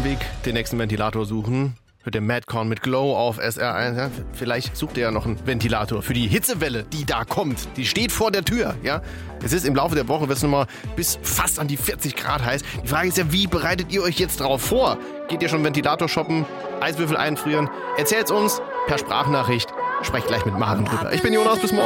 dem Weg den nächsten Ventilator suchen. Hört der Madcon mit Glow auf SR1. Ja? Vielleicht sucht ihr ja noch einen Ventilator für die Hitzewelle, die da kommt. Die steht vor der Tür. Ja? Es ist im Laufe der Woche, wird es nochmal bis fast an die 40 Grad heiß. Die Frage ist ja, wie bereitet ihr euch jetzt darauf vor? Geht ihr schon Ventilator shoppen? Eiswürfel einfrieren? Erzählt's uns per Sprachnachricht. Sprecht gleich mit Maren drüber. Ich bin Jonas, bis morgen.